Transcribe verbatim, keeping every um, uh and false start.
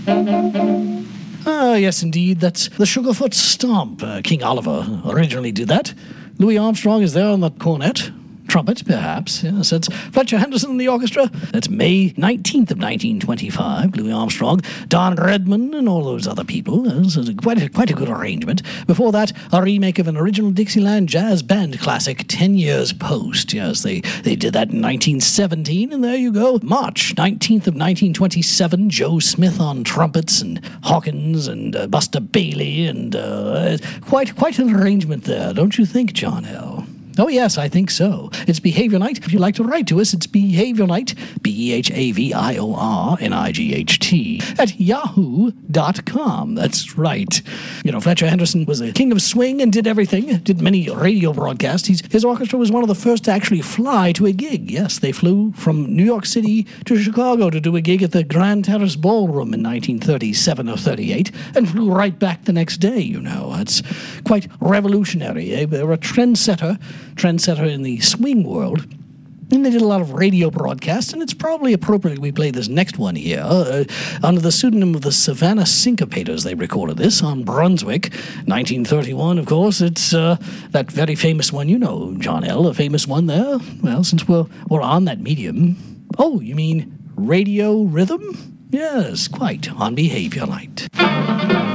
Ah, yes, indeed. That's the Sugarfoot Stomp. Uh, King Oliver originally did that. Louis Armstrong is there on the cornet. Trumpet, perhaps. Yes, that's Fletcher Henderson in the orchestra. That's May nineteenth of nineteen twenty-five. Louis Armstrong, Don Redman, and all those other people. This is quite a, quite a good arrangement. Before that, a remake of an original Dixieland jazz band classic, Ten Years Post. Yes, they, they did that in nineteen seventeen, and there you go. March nineteenth of nineteen twenty-seven, Joe Smith on trumpets, and Hawkins, and uh, Buster Bailey, and uh, quite, quite an arrangement there, don't you think, John L.? Oh, yes, I think so. It's Behavior Night. If you'd like to write to us, it's Behavior Night, B E H A V I O R N I G H T, at yahoo dot com. That's right. You know, Fletcher Henderson was a king of swing and did everything, did many radio broadcasts. He's, his orchestra was one of the first to actually fly to a gig. Yes, they flew from New York City to Chicago to do a gig at the Grand Terrace Ballroom in nineteen thirty-seven or thirty-eight, and flew right back the next day, you know. That's quite revolutionary. They were a trendsetter. trendsetter in the swing world, and they did a lot of radio broadcasts, and it's probably appropriate we play this next one here. Uh, under the pseudonym of the Savannah Syncopators, they recorded this on Brunswick, nineteen thirty-one, of course. It's uh, that very famous one, you know, John L., a famous one there. Well, since we're, we're on that medium. Oh, you mean radio rhythm? Yes, quite, on Behavior Night.